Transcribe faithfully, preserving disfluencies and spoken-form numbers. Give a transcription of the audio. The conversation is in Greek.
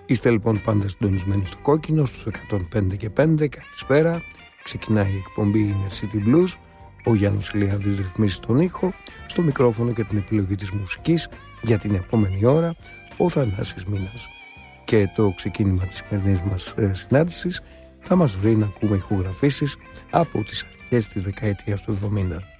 Είστε λοιπόν πάντα συντονισμένοι στο κόκκινο, στους εκατόν πέντε και πέντε. Καλησπέρα. Ξεκινάει η εκπομπή Inner City Blues. Ο Γιάννος Ηλιάδης ρυθμίζει τον ήχο, στο μικρόφωνο και την επιλογή της μουσικής για την επόμενη ώρα ο Θανάσης Μίνας. Και το ξεκίνημα της σημερινής μας ε, συνάντησης θα μας βρει να ακούμε ηχογραφήσεις από τις αρχές της δεκαετίας του εβδομήντα.